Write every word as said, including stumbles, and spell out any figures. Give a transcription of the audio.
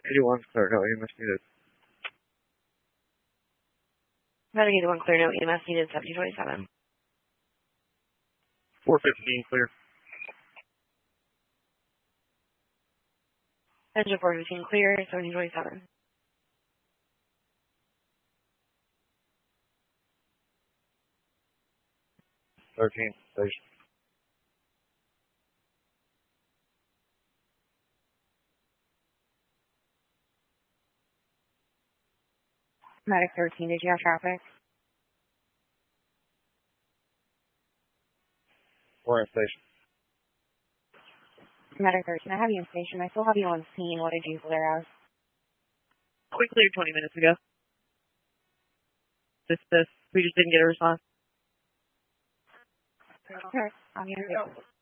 eighty-one clear, no E M S needed. Medic eighty-one clear, no E M S needed, seventeen twenty-seven. four fifteen clear. Engine four fifteen clear, seventeen twenty-seven. thirteen station. Medic thirteen, did you have traffic? We're in station. Medic thirteen, I have you in station. I still have you on scene. What did you clear as? We cleared twenty minutes ago. This, this, we just didn't get a response. Okay, I'll be in station.